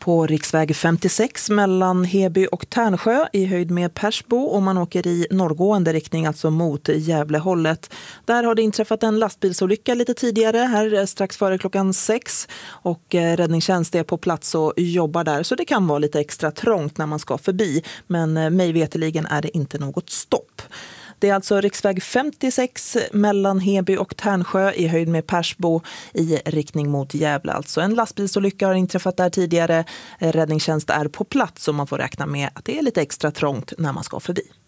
på riksväg 56 mellan Heby och Tärnsjö i höjd med Persbo, och man åker i norrgående riktning, alltså mot Gävlehållet. Där har det inträffat en lastbilsolycka lite tidigare, här strax före klockan 6, och räddningstjänst är på plats och jobbar där, så det kan vara lite extra trångt när man ska förbi, men mig veteligen är det inte något stopp. Det är alltså riksväg 56 mellan Heby och Tärnsjö i höjd med Persbo i riktning mot Gävle. Alltså en lastbilsolycka har inträffat där tidigare. Räddningstjänst är på plats och man får räkna med att det är lite extra trångt när man ska förbi.